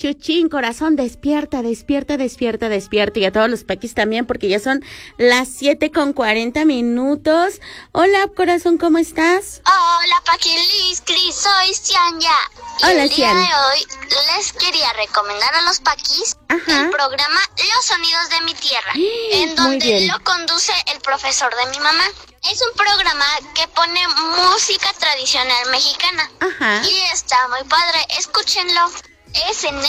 Chuchín, corazón, despierta. Y a todos los paquis también, porque ya son las 7:40. Hola, corazón, ¿cómo estás? Hola, Paquilis, Cris, soy Cianya. Y Hola, el día Cian. de hoy les quería recomendar a los paquis el programa Los Sonidos de mi Tierra, en donde lo conduce el profesor de mi mamá. Es un programa que pone música tradicional mexicana. Ajá. Y está muy padre, escúchenlo. Es en el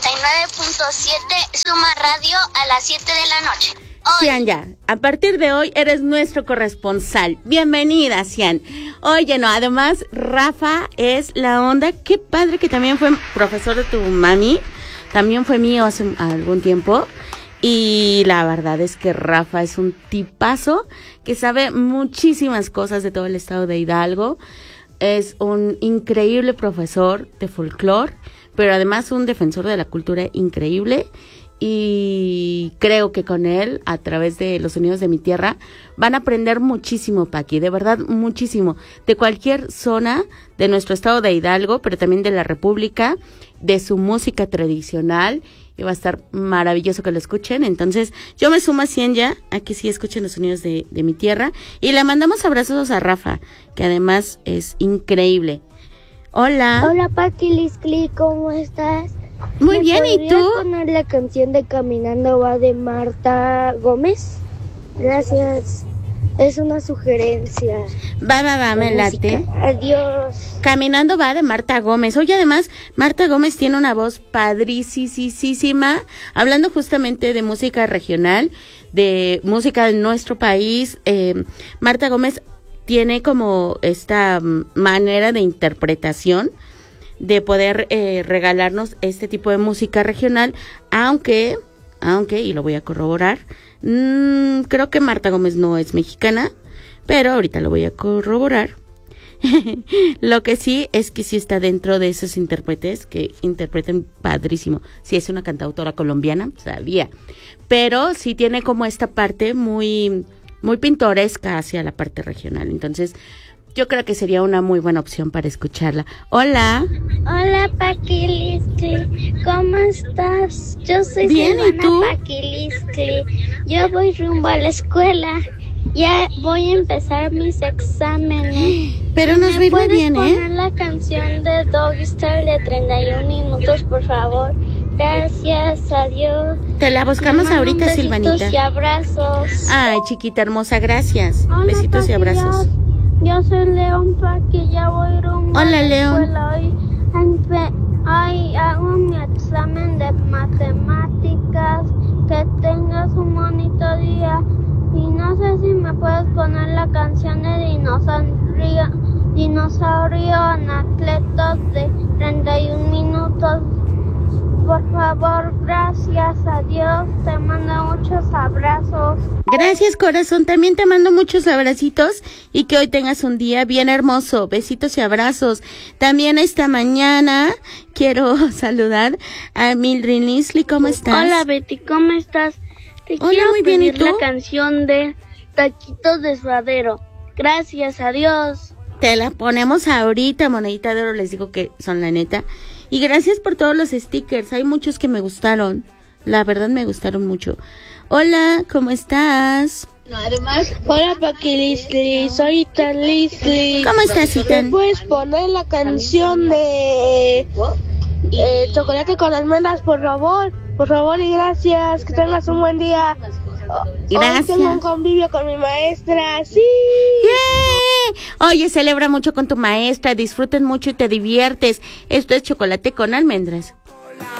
99.7 Suma Radio a las 7 de la noche. Cian, ya, a partir de hoy eres nuestro corresponsal. Bienvenida, Cian. Oye, no, además, Rafa es la onda. Qué padre que también fue profesor de tu mami. También fue mío hace algún tiempo. Y la verdad es que Rafa es un tipazo que sabe muchísimas cosas de todo el estado de Hidalgo. Es un increíble profesor de folclore, pero además un defensor de la cultura increíble. Y creo que con él, a través de Los Sonidos de mi Tierra, van a aprender muchísimo, Paqui, de verdad muchísimo, de cualquier zona de nuestro estado de Hidalgo, pero también de la República, de su música tradicional, y va a estar maravilloso que lo escuchen. Entonces, yo me sumo a Cianya, a que sí escuchen Los Sonidos de mi Tierra, y le mandamos abrazos a Rafa, que además es increíble. Hola. Hola, Paqui Liscli, ¿cómo estás? Muy bien, ¿y tú? ¿Podrías poner la canción de Caminando va de Marta Gómez? Gracias. Es una sugerencia. Va, me late. Adiós. Caminando va de Marta Gómez. Oye, además, Marta Gómez tiene una voz padricísima, hablando justamente de música regional, de música de nuestro país. Marta Gómez tiene como esta manera de interpretación de poder regalarnos este tipo de música regional, aunque, y lo voy a corroborar, creo que Marta Gómez no es mexicana, pero ahorita lo voy a corroborar. Lo que sí es que sí está dentro de esos intérpretes que interpretan padrísimo. Sí es una cantautora colombiana, sabía, pero sí tiene como esta parte muy pintoresca hacia la parte regional. Entonces, yo creo que sería una muy buena opción para escucharla. Hola. Hola, Paqui Liscli, ¿cómo estás? Yo soy Bien, ¿y tú? Paqui Liscli. Yo voy rumbo a la escuela. Ya voy a empezar mis exámenes. Pero nos va a ir muy bien, ¿Me puedes poner la canción de Doggy Style de 31 minutos, por favor? Gracias, adiós. Te la buscamos ahorita, besitos Silvanita. Y abrazos. Ay, chiquita hermosa, gracias. Hola, Besitos y Paqui, abrazos. Yo soy León Paqui, ya voy rumbo Hola, a la León. escuela. Hoy hago mi examen de matemáticas. Que tengas un bonito día. Y no sé si me puedes poner la canción de Dinosaurio Anacleto de 31 minutos. Por favor, gracias a Dios, te mando muchos abrazos. Gracias, corazón, también te mando muchos abracitos y que hoy tengas un día bien hermoso. Besitos y abrazos. También esta mañana quiero saludar a Mildred Liscli. ¿Cómo estás? Hola, Betty, ¿cómo estás? Te Hola, quiero muy bien, ¿y pedir tú? la canción de Taquitos de Suadero. Gracias, adiós. Te la ponemos ahorita, monedita de oro, les digo que son la neta. Y gracias por todos los stickers, hay muchos que me gustaron, la verdad me gustaron mucho. Hola, ¿cómo estás? Hola, Paqui Liscli, soy Itan Liscli. ¿Cómo estás, Itan? ¿Me puedes poner la canción de Chocolate con almendras, por favor? Por favor y gracias, que tengas un buen día. Gracias. Hoy tengo un convivio con mi maestra, sí. ¡Yeah! Oye, celebra mucho con tu maestra, disfruten mucho y te diviertes. Esto es Chocolate con almendras.